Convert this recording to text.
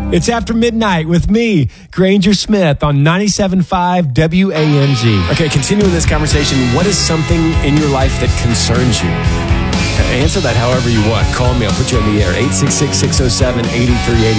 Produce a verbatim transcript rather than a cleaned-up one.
It's After Midnight with me, Granger Smith, on ninety-seven point five W A M Z. Okay, continuing this conversation, what is something in your life that concerns you? Answer that however you want. Call me. I'll put you on the air. eight six six, six oh seven, eight three eight